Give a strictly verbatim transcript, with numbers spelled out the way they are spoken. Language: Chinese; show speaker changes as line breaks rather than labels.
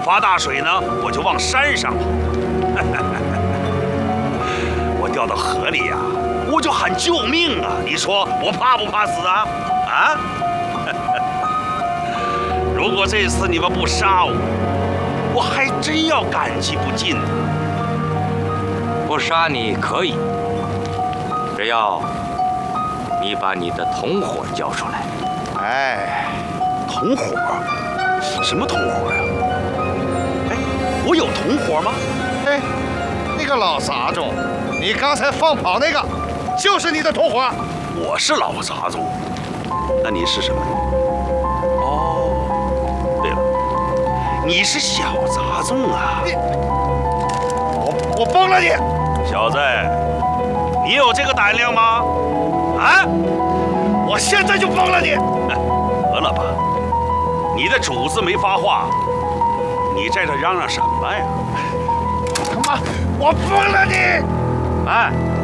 发大水呢，我就往山上跑。我掉到河里呀、啊，我就喊救命啊！你说我怕不怕死啊？啊？如果这次你们不杀我，我还真要感激不尽呢。
不杀你可以，只要你把你的同伙交出来。
哎，同伙？什么同伙呀？哎，我有同伙吗？
哎，那个老杂种，你刚才放跑那个，就是你的同伙。
我是老杂种，那你是什么？哦，对了，你是小杂种啊！
你，我我崩了你！
小子，你有这个胆量吗？啊！
我现在就崩了你！
得了吧，你的主子没发话，你在这嚷嚷什么呀？
他妈，我崩了你！
哎。